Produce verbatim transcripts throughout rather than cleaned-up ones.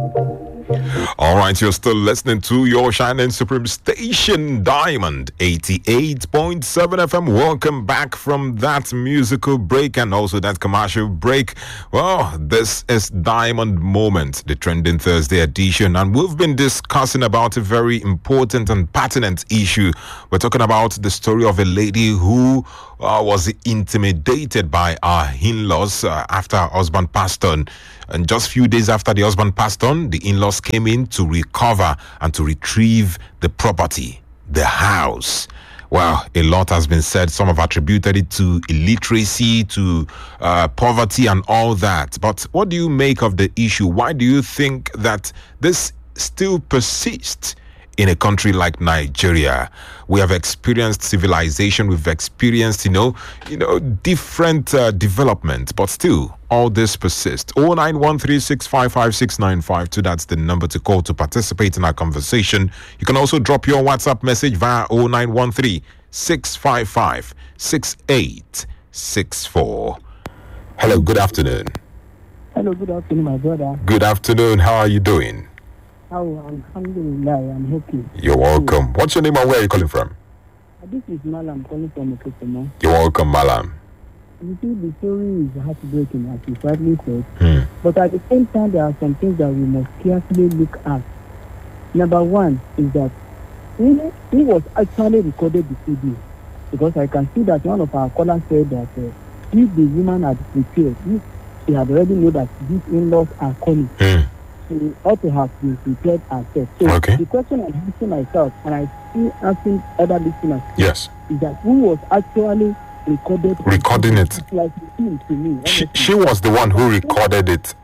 All right, you're still listening to your Shining Supreme Station, Diamond eighty-eight point seven F M. Welcome back from that musical break and also that commercial break. Well, this is Diamond Moment, the trending Thursday edition, and we've been discussing about a very important and pertinent issue. We're talking about the story of a lady who uh, was intimidated by her in-laws uh, after her husband passed on. And just a few days after the husband passed on, the in-laws came in to recover and to retrieve the property, the house. Well, a lot has been said. Some have attributed it to illiteracy, to uh, poverty and all that. But what do you make of the issue? Why do you think that this still persists in a country like Nigeria? We have experienced civilization, we've experienced, you know, you know, different uh, development, but still, all this persists. oh nine one three, six five five, six nine five two, that's the number to call to participate in our conversation. You can also drop your WhatsApp message via oh nine one three, six five five, six eight six four. Hello, good afternoon. Hello, good afternoon, my brother. Good afternoon, how are you doing? How, alhamdulillah, I'm happy. You're welcome. What's your name and where are you calling from? This is Malam calling from Okotoma. You're welcome, Malam. You see, the story is heartbreaking, as you rightly said. Hmm. But at the same time, there are some things that we must carefully look at. Number one is that he, he was actually recorded the C D. Because I can see that one of our callers said that uh, if the woman had prepared, if she had already known that these in-laws are coming, Hmm. she ought to have been prepared herself. So Okay. the question I'm asking myself, and I still asking other listeners, Yes. is that who was actually recorded Recording it. It's like it seems to me. She, honestly. she was the one who recorded it.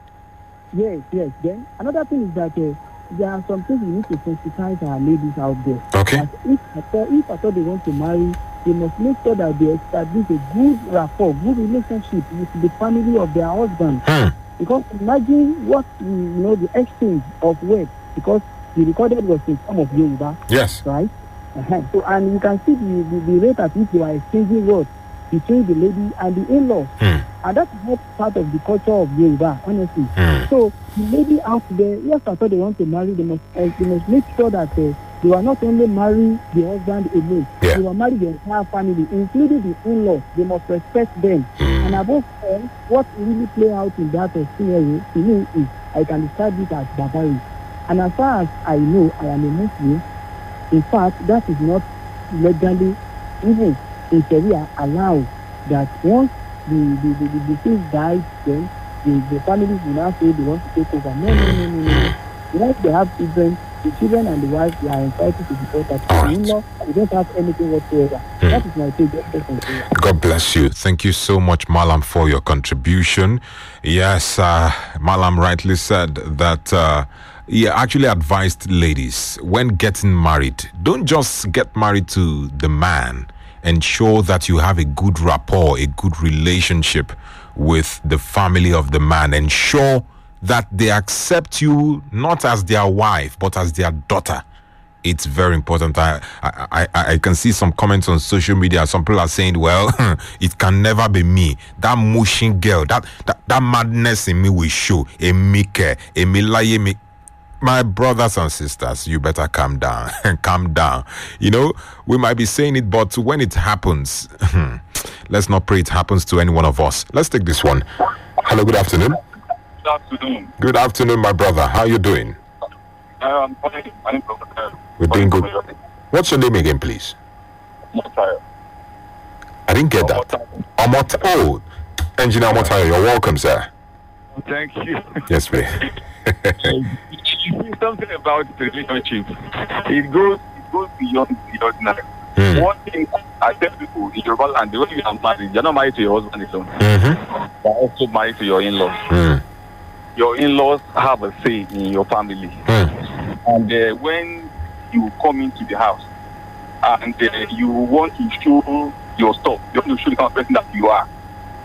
Yes, yes. Then another thing is that uh, there are some things we need to sensitize our ladies out there. Okay. That if at all, if at all they want to marry, they must make sure that they establish a good rapport, good relationship with the family of their husband. Hmm. Because imagine what you know the exchange of words, because the recorded was in form of Yoruba, Yes. right? Uh-huh. So and you can see the, the, the rate at which they are exchanging words between the lady and the in-laws. Hmm. And that's not part of the culture of Yoruba, honestly. Hmm. So the lady out there, yes, after they want to marry, they must uh, they must make sure that uh, they will not only marry the husband alone, Yeah. they will marry the entire family, including the in-laws. They must respect them. Hmm. And above all, what really play out in that uh, scenario to me is I can describe it as barbaric. And as far as I know, I am a Muslim. In fact, that is not legally, even in Sharia, allowed. That once the the the, the, the thing dies, then the, the families will now say they want to take over. No, no, no, no, no. Once they have children, the children and the wife, they are entitled to the property. All The right. in-law, they don't have anything whatsoever. Hmm. That is my take. Just take on prayer. God bless you. Thank you so much, Malam, for your contribution. Yes, uh, Malam rightly said that uh, he actually advised ladies when getting married, don't just get married to the man. Ensure that you have a good rapport, a good relationship with the family of the man. Ensure that they accept you not as their wife, but as their daughter. It's very important. I, I, I, I can see some comments on social media. Some people are saying, well, it can never be me. That mushing girl, that, that, that madness in me will show. A mike, a milaye me. My brothers and sisters, you better calm down. Calm down. You know, we might be saying it, but when it happens, let's not pray it happens to any one of us. Let's take this one. Hello, good afternoon. Good afternoon. Good afternoon, my brother. How are you doing? Um, We're doing good. What's your name again, please? Motayo. I didn't get that. Omot. Oh, Engineer Motayo, you're welcome, sir. Thank you. Yes, please. You see something about the relationship. It goes, it goes beyond the ordinary. Hmm. One thing I tell people in Yoruba land, the way you are married, you're not married to your husband alone. Mm-hmm. You're also married to your in-laws. Mm. Your in-laws have a say in your family. Mm. And uh, when you come into the house and uh, you want to show your stuff, you want to show the kind of person that you are.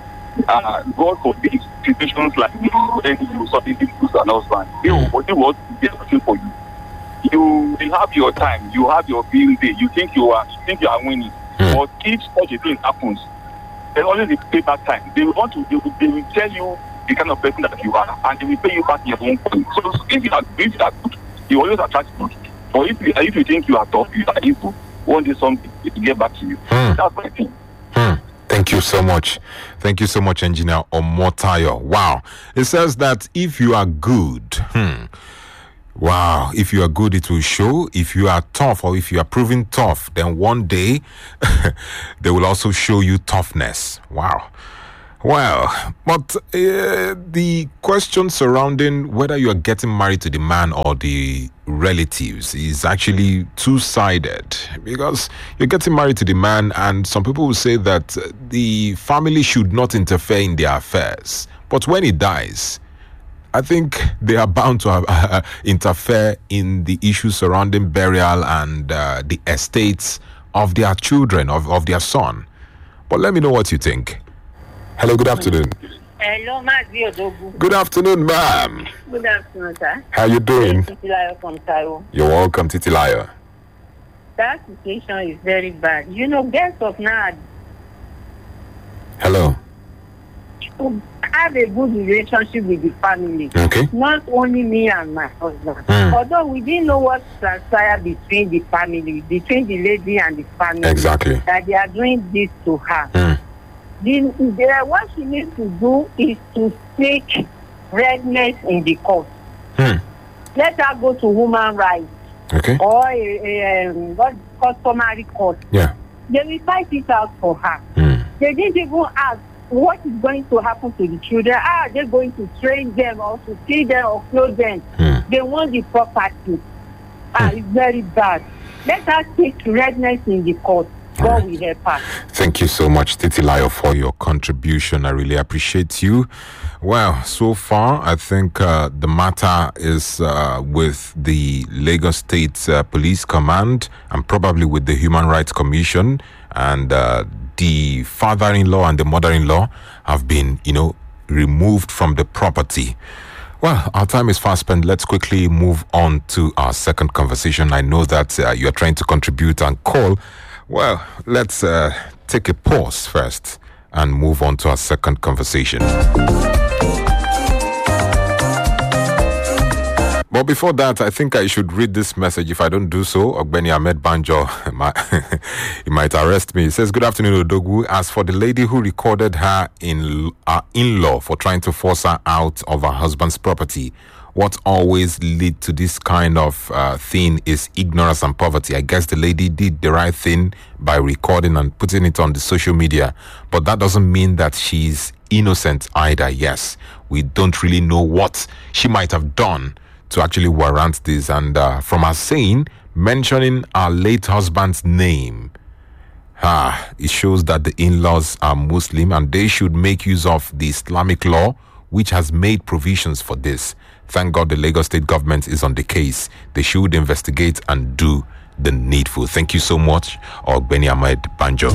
Uh, God forbid situations like this when you suddenly lose an husband. They will, they will be looking for you. You will have your time, you have your bill day, you think you are you think you are winning. Mm. But if such a thing happens, there's always a payback time. They will want to they will, they will tell you the kind of person that you are, and they will pay you back your own coin. So if you are, if you are good, you always attract good. But if you, if you think you are tough, you are evil, one day something to get back to you. Hmm. That's my thing. Hmm. Thank you so much. Thank you so much, Engineer Omotayo. Wow. It says that if you are good, hmm, wow, if you are good, it will show. If you are tough, or if you are proving tough, then one day they will also show you toughness. Wow. Well, but uh, the question surrounding whether you are getting married to the man or the relatives is actually two-sided, because you're getting married to the man, and some people will say that the family should not interfere in their affairs. But when he dies, I think they are bound to uh, interfere in the issues surrounding burial and uh, the estates of their children, of, of their son. But let me know what you think. Hello, good afternoon. Hello, Mazi Odogu. Good afternoon, ma'am. Good afternoon, sir. How you doing? Titilayo from Taiwo. You're welcome, Titilayo. That situation is very bad. You know, girls of now Hello. have a good relationship with the family. Okay. Not only me and my husband. Mm. Although we didn't know what transpired between the family, between the lady and the family. Exactly. That they are doing this to her. Mm. The, the, what she needs to do is to seek redness in the court. Hmm. Let her go to human rights Okay. or a, a um, what customary court. Yeah. They will fight it out for her. Hmm. They didn't even ask what is going to happen to the children. How are they going to train them or to feed them or clothe them? Hmm. They want the property. Ah, Hmm. it's very bad. Let her seek redness in the court. God will help us. Thank you so much, Titilayo, for your contribution. I really appreciate you. Well, so far, I think uh, the matter is uh, with the Lagos State uh, Police Command and probably with the Human Rights Commission, and uh, the father-in-law and the mother-in-law have been, you know, removed from the property. Well, our time is fast spent. Let's quickly move on to our second conversation. I know that uh, you're trying to contribute and call. Well, let's uh, take a pause first and move on to our second conversation. But before that, I think I should read this message. If I don't do so, Ogbeni Ahmed Banjo, he might arrest me. It says, good afternoon, Odogu. As for the lady who recorded her in, uh, in-law for trying to force her out of her husband's property, what always lead to this kind of uh, thing is ignorance and poverty. I guess the lady did the right thing by recording and putting it on the social media, but that doesn't mean that she's innocent either. Yes, we don't really know what she might have done to actually warrant this. And uh, from her saying, mentioning our late husband's name, ah, it shows that the in-laws are Muslim and they should make use of the Islamic law, which has made provisions for this. Thank God the Lagos State government is on the case. They should investigate and do the needful. Thank you so much, Ogbeni Ahmed Banjo.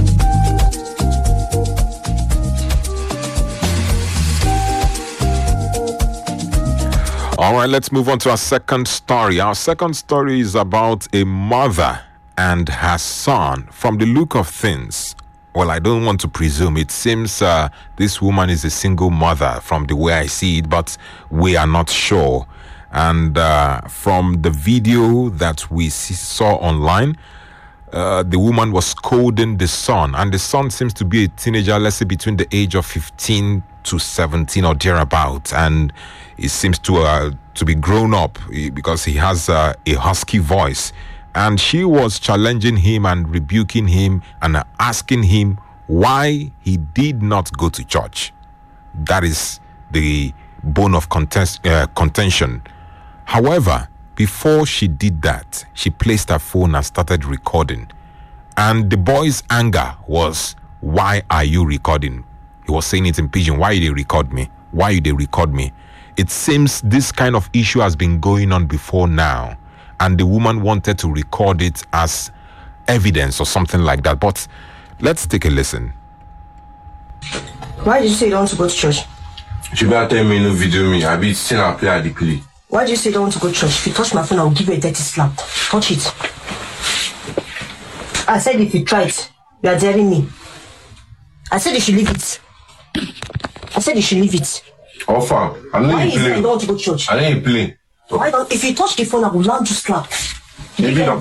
All right, let's move on to our second story. Our second story is about a mother and her son. From the look of things, well, I don't want to presume. It seems uh, this woman is a single mother from the way I see it, but we are not sure. And uh, from the video that we see, saw online, uh, the woman was scolding the son. And the son seems to be a teenager, let's say between the age of fifteen to seventeen or thereabout. And he seems to uh, to be grown up because he has uh, a husky voice. And she was challenging him and rebuking him and asking him why he did not go to church. That is the bone of contest, uh, contention. However, before she did that, she placed her phone and started recording. And the boy's anger was, why are you recording? He was saying it in pidgin. Why did they record me? Why did they record me? It seems this kind of issue has been going on before now. And the woman wanted to record it as evidence or something like that. But let's take a listen. Why did you say you don't want to go to church? You better tell me no video me. I be seen and play at the play. Why did you say you don't want to go to church? If you touch my phone, I'll give you a dirty slap. Touch it. I said if you try it, you are daring me. I said you should leave it. I said you should leave it. Offer. I know Why you is it you play. don't want to go to church? I know you play. Why don't, if you touch the phone, I will land you slap. Maybe not.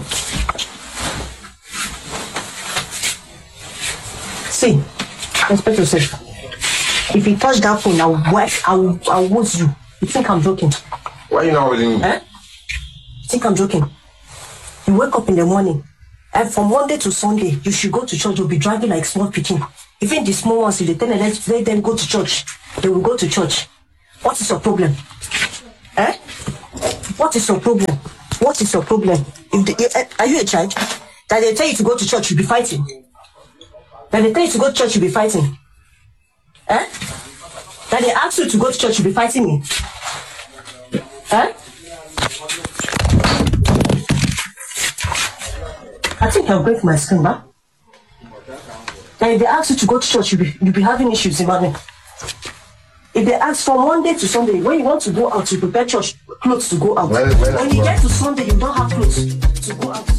See, respect yourself. If you touch that phone, I will whack, I will, I will wound you. You think I'm joking? Why are you not holding me? Eh? You think I'm joking? You wake up in the morning, and from Monday to Sunday, you should go to church. You'll be driving like small picking. Even the small ones, if they tell them, let, let them go to church, they will go to church. What is your problem? Eh? What is your problem? What is your problem? If the, are you a child? That they tell you to go to church, you'll be fighting. That they tell you to go to church, you'll be fighting. Eh? That they ask you to go to church, you'll be fighting me. Eh? I think I'll break my screen, huh? That if they ask you to go to church, you'll be, you'll be having issues in money. If they ask from Monday to Sunday, when you want to go out, you prepare church clothes to go out. Well, well, when you well. get to Sunday, you don't have clothes to go out.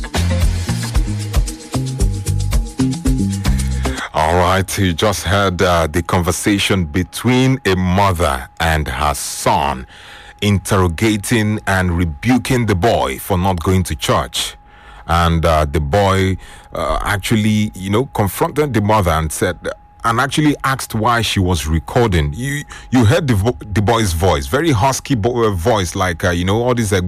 All right, you just heard uh, the conversation between a mother and her son, interrogating and rebuking the boy for not going to church. And uh, the boy uh, actually, you know, confronted the mother and said, and actually asked why she was recording. You you heard the, vo- the boy's voice, very husky bo- voice, like, uh, you know, all this, like,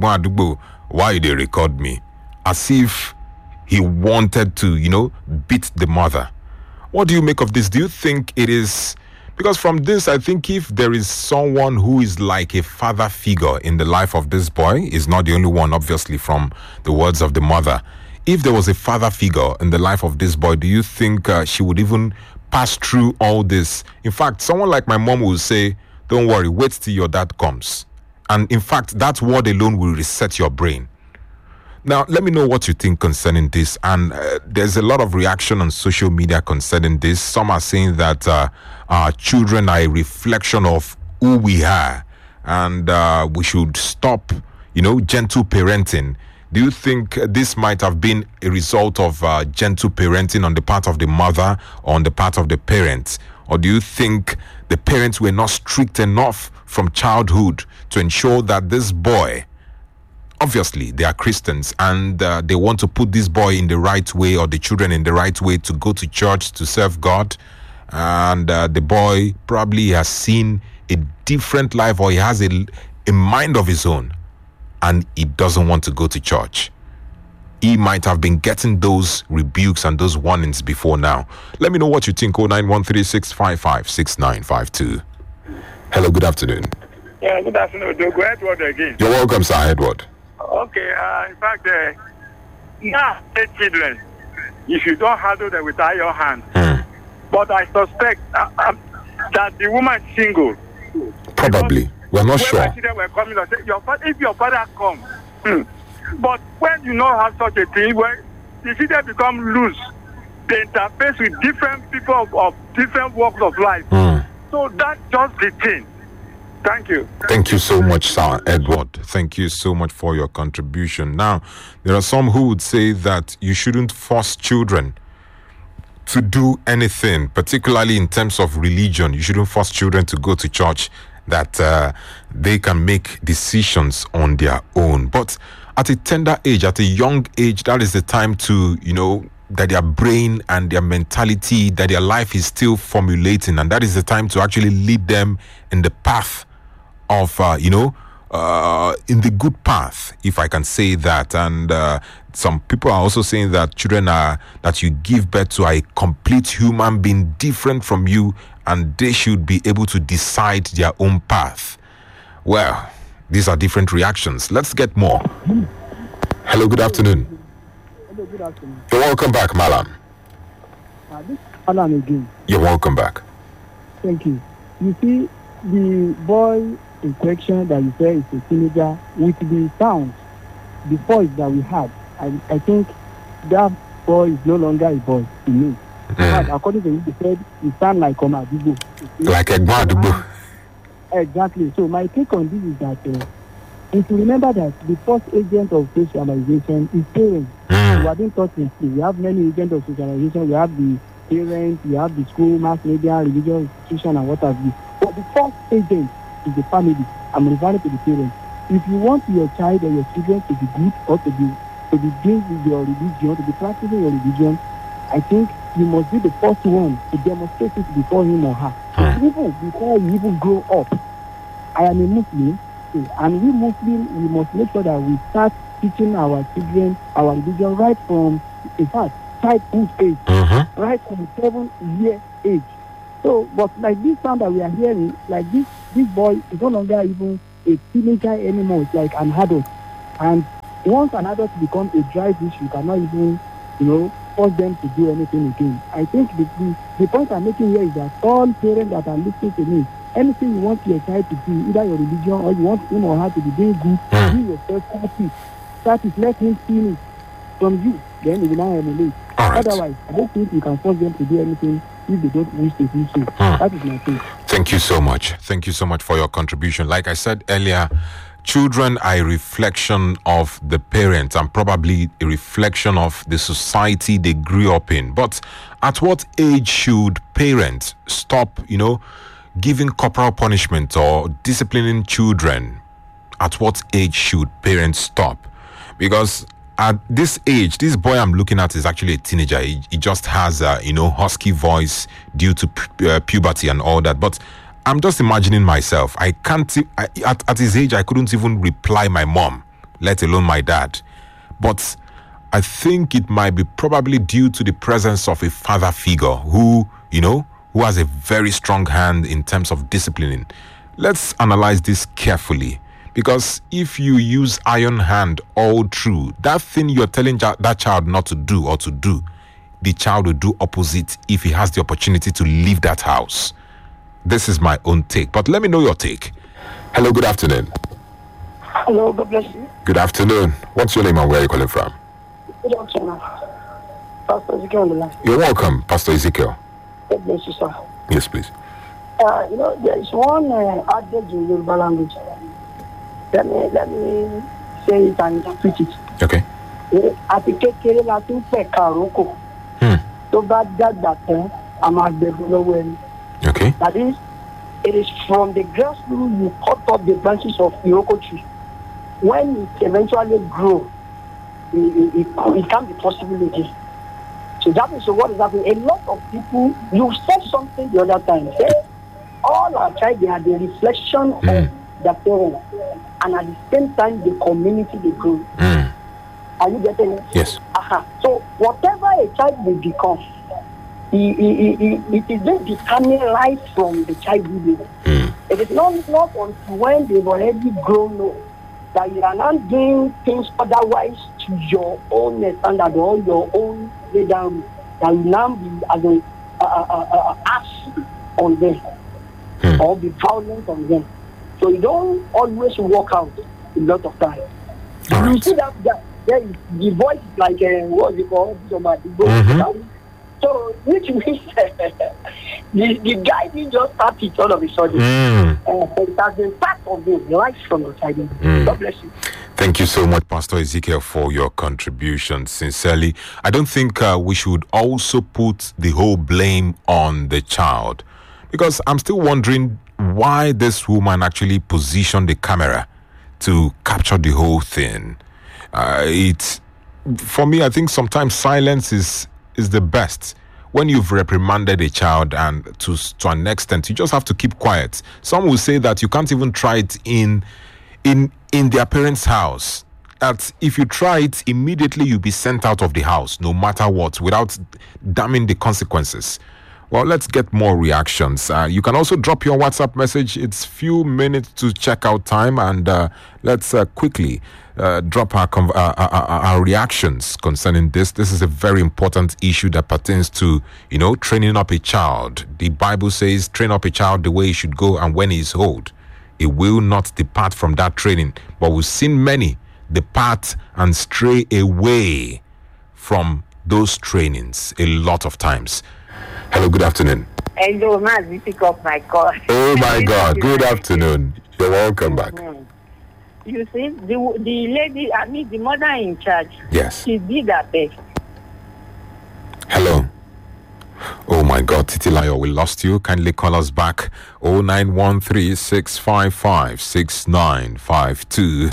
why they record me? As if he wanted to, you know, beat the mother. What do you make of this? Do you think it is... Because from this, I think if there is someone who is like a father figure in the life of this boy, is not the only one, obviously, from the words of the mother. If there was a father figure in the life of this boy, do you think uh, she would even pass through all this? In fact, someone like my mom will say, don't worry, wait till your dad comes. And in fact, that word alone will reset your brain. Now, let me know what you think concerning this. And uh, there's a lot of reaction on social media concerning this. Some are saying that uh, our children are a reflection of who we are, and uh, we should stop, you know, gentle parenting. Do you think this might have been a result of uh, gentle parenting on the part of the mother or on the part of the parents? Or do you think the parents were not strict enough from childhood to ensure that this boy... Obviously, they are Christians, and uh, they want to put this boy in the right way, or the children in the right way, to go to church, to serve God. And uh, the boy probably has seen a different life, or he has a, a mind of his own, and he doesn't want to go to church. He might have been getting those rebukes and those warnings before now. Let me know what you think. oh nine one three six five five six nine five two. Hello, good afternoon. Yeah, good afternoon. Go Edward again. You're welcome, Sir Edward. Okay, uh, in fact, uh, now, eight children, if you don't handle them with your hand. Hmm. But I suspect uh, um, that the woman is single. Probably. We're not when sure. my children were coming, I said, your father, if your father comes, hmm. But when you not have such a thing, when the children become loose, they interface with different people of, of different walks of life. Hmm. So that's just the thing. Thank you. Thank you so much, Sir Edward. Thank you so much for your contribution. Now, there are some who would say that you shouldn't force children to do anything, particularly in terms of religion. You shouldn't force children to go to church, that uh, they can make decisions on their own. But at a tender age, at a young age, that is the time to, you know, that their brain and their mentality, that their life is still formulating, and that is the time to actually lead them in the path of, uh, you know, uh, in the good path, if I can say that. And uh, some people are also saying that children are, that you give birth to, are a complete human being different from you, and they should be able to decide their own path. Well, these are different reactions. Let's get more. Hello, good afternoon. Hello, good afternoon. You're welcome back, Malam. Uh, this is Alan again. You're welcome back. Thank you. You see, the boy in question that you say is a teenager, with the sound, the voice that we had, I, I think that boy is no longer a boy to me. Mm. According to him, he said he sound like Omadibo. Like Egbadubo. Exactly. So my take on this is that uh, if you remember that the first agent of socialization is parents. Mm. We have been taught in school. We have many agents of socialization. We have the parents, we have the school, mass media, religious institution, and what have you. But the first agent is the family. I'm referring to the parents. If you want your child or your children to be good or to be to be doing your religion, to be practicing your religion, I think you must be the first one to demonstrate it before him or her. Hmm. Even before you even grow up. I am a Muslim, and we Muslims, we must make sure that we start teaching our children our religion right from, in fact, childhood age, Mm-hmm. right from seven year age. So, but like this sound that we are hearing, like this, this boy is no longer even a teenager anymore. It's like an adult. And once an adult becomes a dry dish, you cannot even, you know, force them to do anything again. I think the, the, the point I'm making here is that all parents that are listening to me, anything you want your child to do, either your religion or you want him or her to be doing good, Mm. do yourself, start it. Start it, let him see it from you. Then he will not emulate. All right. Otherwise, I don't think you can force them to do anything if they don't wish to do so. Mm. That is my thing. Thank you so much. Thank you so much for your contribution. Like I said earlier, children are a reflection of the parents and probably a reflection of the society they grew up in. But at what age should parents stop, you know, giving corporal punishment or disciplining children? At what age should parents stop? Because at this age, this boy I'm looking at is actually a teenager. He, he just has a, you know, husky voice due to pu- uh, puberty and all that. But I'm just imagining myself. I can't, e- I, at, at his age, I couldn't even reply my mom, let alone my dad. But I think it might be probably due to the presence of a father figure who, you know, who has a very strong hand in terms of disciplining. Let's analyze this carefully. Because if you use iron hand all through, that thing you're telling ja- that child not to do or to do, the child will do opposite if he has the opportunity to leave that house. This is my own take, but let me know your take. Hello, good afternoon. Hello, God bless you. Good afternoon. What's your name and where are you calling from? Good afternoon. Pastor Ezekiel on the line. You're welcome, Pastor Ezekiel. God bless you, sir. Yes, please. Uh, you know, there is one uh, adage in Yoruba language. Let me, let me say it and interpret it. Okay. Àti kékeré la tún pẹ̀ka àrókò. Hmm. Tó bá dàgbà tán, a máa gbẹ̀bù lọ́wọ́ ẹni. Okay. That is, it is from the grassroots you cut off the branches of the iroko tree. When it eventually grows, it, it, it, it can't be possible again. So that is what is happening. A lot of people, you said something the other time. Say, all our child, they are the reflection Mm. of the parents. And at the same time, the community they grow. Mm. Are you getting it? Yes. Uh-huh. So whatever a child will become, he, he, he, he, it is being determined right from the childhood. Mm. It is not, not until when they've already grown up that you are not doing things otherwise to your own standard or your own way down that will now be as a uh, uh, uh, ask on them Mm. or be violent on them. So you don't always work out a lot of time. All You right. see that, that there is, the voice is like uh, what you call somebody. Mhm. So which means the, the guy didn't just start it all of a sudden. Mm. Uh, it has been part of the life from the childhood. Mm. God bless you. Thank you so much, Pastor Ezekiel, for your contribution. Sincerely, I don't think uh, we should also put the whole blame on the child, because I'm still wondering why this woman actually positioned the camera to capture the whole thing. Uh, it, for me, I think sometimes silence is is the best. When you've reprimanded a child, and to to an extent, you just have to keep quiet. Some will say that you can't even try it in in in their parents' house. That if you try it, immediately you'll be sent out of the house, no matter what, without damning the consequences. Well, let's get more reactions. Uh, you can also drop your WhatsApp message. It's few minutes to check out time, and uh, let's uh, quickly uh, drop our, conv- uh, our, our our reactions concerning this. This is a very important issue that pertains to, you know, training up a child. The Bible says, train up a child the way he should go, and when he is old, he will not depart from that training. But we've seen many depart and stray away from those trainings a lot of times. Hello, good afternoon. Hello, Mazi, pick up my call. Oh my God, good afternoon. You're welcome back. Mm. You see, the the lady, I mean, the mother in charge, Yes. she did her best. Hello. Oh my God, Titilayo, we lost you. Kindly call us back. oh nine one three, six five five, six nine five two.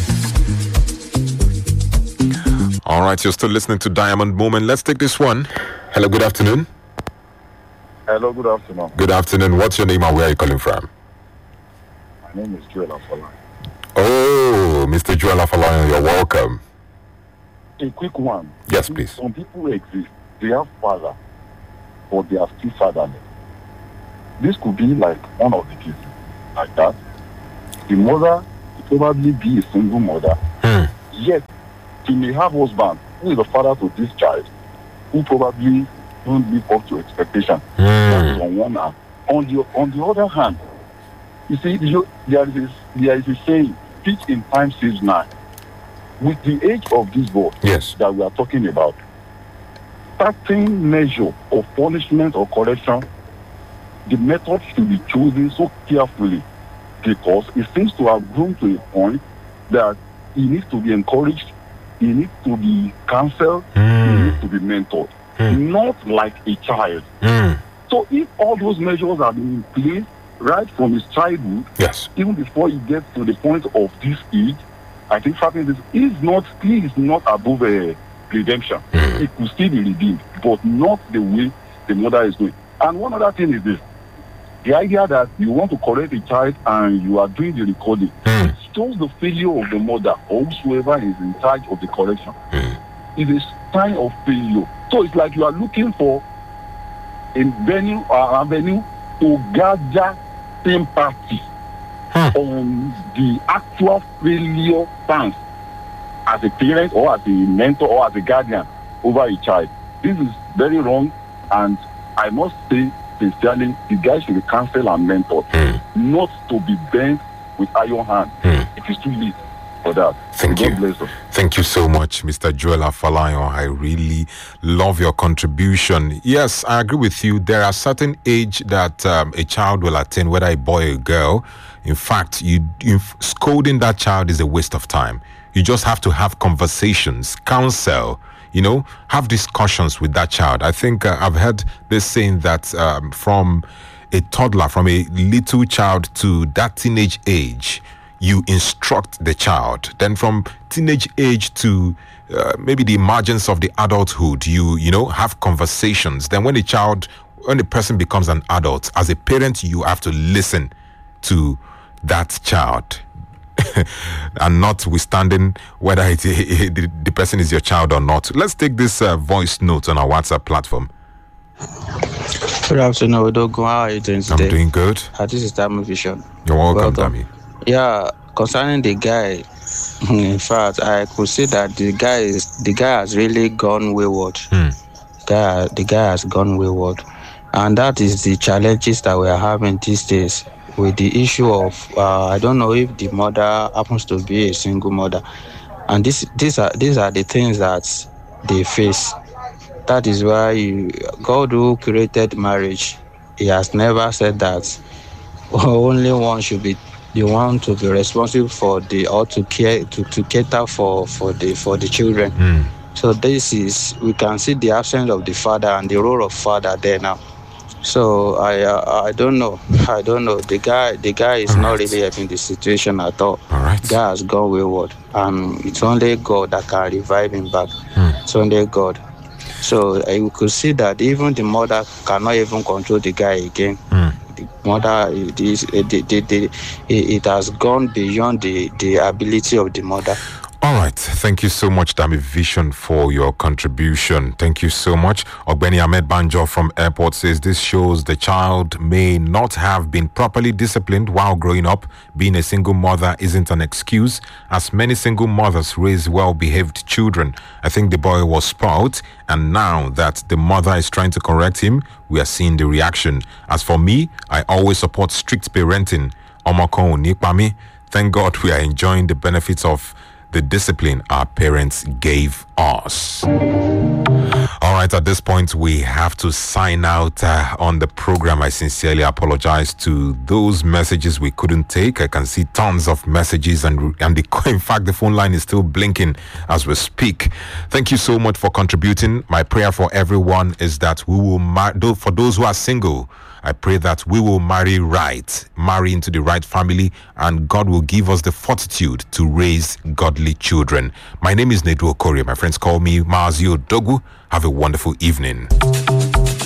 All right, you're still listening to Diamond Moment. Let's take this one. Hello, good afternoon. Hello, good afternoon. Good afternoon. What's your name and where are you calling from? My name is Joel Afolayan. Oh, Mister Joel Afolayan, you're welcome. A quick one. Yes, please. Some people exist. They have father, but they are still fatherless. This could be like one of the cases like that. The mother could probably be a single mother. Hmm. Yet, she may have husband who is the father to this child, who probably don't live up to expectation. Hmm. That is on one hand. On the on the other hand, you see, you, there is a, there is a saying, "Teach in time saves nine." With the age of this boy Yes. that we are talking about, certain measure of punishment or correction, the method should be chosen so carefully because it seems to have grown to a point that he needs to be encouraged, he needs to be counseled, Mm. he needs to be mentored, Mm. not like a child. Mm. So if all those measures are in place right from his childhood, Yes. even before he gets to the point of this age, I think something this is not he is not above a redemption. Mm. It could still be redeemed, but not the way the mother is doing. And one other thing is this: the idea that you want to correct a child and you are doing the recording, Mm. it shows the failure of the mother or whosoever is in charge of the correction. Mm. It is a sign of failure. So it's like you are looking for a venue or avenue to gather sympathy Hmm. on the actual failure stance as a parent or as a mentor or as a guardian over a child. This is very wrong, and I must say sincerely, the guy should be counseled and mentored, Mm. not to be bent with iron hand. Mm. It is too late for that. Thank God you. bless us. Thank you so much, Mister Joel Afolayan. I really love your contribution. Yes, I agree with you. There are certain age that um, a child will attain, whether a boy or a girl. In fact, you, you scolding that child is a waste of time. You just have to have conversations, counsel, you know, have discussions with that child. I think uh, I've heard this saying that um, from a toddler, from a little child to that teenage age, you instruct the child. Then from teenage age to uh, maybe the emergence of the adulthood, you you know have conversations. Then when the child, when the person becomes an adult, as a parent, you have to listen to that child. And notwithstanding whether it, it, the, the person is your child or not. Let's take this uh, voice note on our WhatsApp platform. Good afternoon, Odogun. How are you doing today? I'm doing good. Uh, this is Dami Vision. You're welcome, Welcome. Dami. Yeah, concerning the guy, in fact, I could say that the guy is the guy has really gone wayward. Hmm. Guy, the guy has gone wayward, and that is the challenges that we are having these days with the issue of uh, I don't know if the mother happens to be a single mother, and this these are these are the things that they face. That is why you, God who created marriage, he has never said that only one should be the one to be responsible for the or to care to, to cater for, for the for the children. Mm. So this is we can see the absence of the father and the role of father there now. So I uh, I don't know I don't know the guy the guy is all not right. really helping the situation at all. All right. The guy has gone wayward, and it's only God that can revive him back. Mm. It's only God. So uh, you could see that even the mother cannot even control the guy again. Mm. The mother, it, is, it, it, it, it, it has gone beyond the, the ability of the mother. All right. Thank you so much, Dami Vision, for your contribution. Thank you so much. Ogbeni Ahmed Banjo from Airport says this shows the child may not have been properly disciplined while growing up. Being a single mother isn't an excuse, as many single mothers raise well-behaved children. I think the boy was spoiled, and now that the mother is trying to correct him, we are seeing the reaction. As for me, I always support strict parenting. Omokon Nikpami, thank God we are enjoying the benefits of the discipline our parents gave us. All right, at this point, we have to sign out uh, on the program. I sincerely apologize to those messages we couldn't take. I can see tons of messages, and and the, in fact, the phone line is still blinking as we speak. Thank you so much for contributing. My prayer for everyone is that we will marry, for those who are single, I pray that we will marry right, marry into the right family, and God will give us the fortitude to raise godly children. My name is Nedu Okorie. My friends call me Mazio Dogu. Have a wonderful evening.